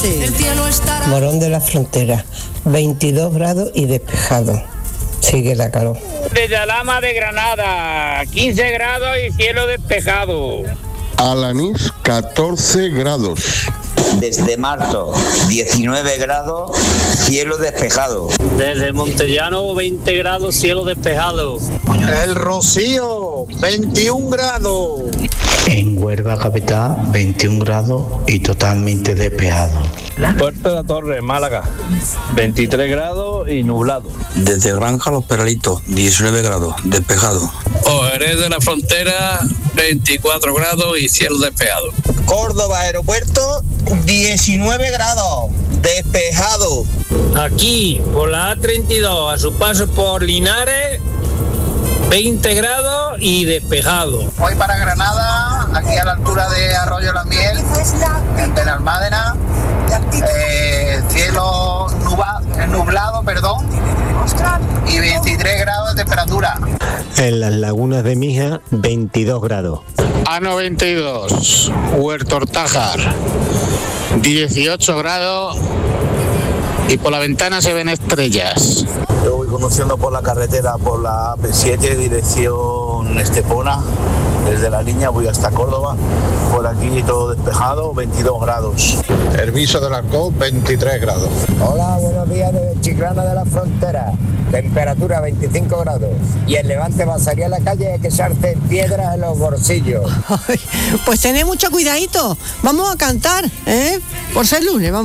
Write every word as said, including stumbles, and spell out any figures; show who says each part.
Speaker 1: Adelante.
Speaker 2: El cielo estará.
Speaker 3: Morón de la Frontera, veintidós grados y despejado. Sigue la calor.
Speaker 4: Desde Alhama de Granada, quince grados y cielo despejado.
Speaker 5: Alanís, catorce grados.
Speaker 6: Desde marzo, diecinueve grados, cielo despejado.
Speaker 4: Desde Montellano, veinte grados, cielo despejado.
Speaker 7: El Rocío, veintiún grados.
Speaker 8: En Huelva capital, veintiún grados y totalmente despejado.
Speaker 4: Puerto de la Torre, Málaga, veintitrés grados y nublado.
Speaker 9: Desde Granja Los Peralitos, diecinueve grados, despejado.
Speaker 4: Jerez de la Frontera, veinticuatro grados y cielo despejado.
Speaker 6: Córdoba Aeropuerto, diecinueve grados, despejado.
Speaker 4: Aquí, por la A treinta y dos, a su paso por Linares, veinte grados y despejado.
Speaker 7: Voy para Granada, aquí a la altura de Arroyo La Miel, en Benalmádena. Eh, cielo nuba, nublado, perdón, y veintitrés grados de temperatura.
Speaker 10: En las lagunas de Mija, veintidós grados.
Speaker 7: A noventa y dos, Huerto Hortájar, dieciocho grados y por la ventana se ven estrellas.
Speaker 11: Yo voy conduciendo por la carretera, por la A P siete, dirección Estepona. Desde La Niña voy hasta Córdoba. Por aquí todo despejado, veintidós grados.
Speaker 5: Herviso del Arcón, veintitrés grados.
Speaker 12: Hola, buenos días desde Chiclana de la Frontera. Temperatura veinticinco grados. Y el Levante va a salir a la calle a echarse piedras en los bolsillos.
Speaker 1: Pues tened mucho cuidadito. Vamos a cantar, ¿eh? Por ser lunes, vamos.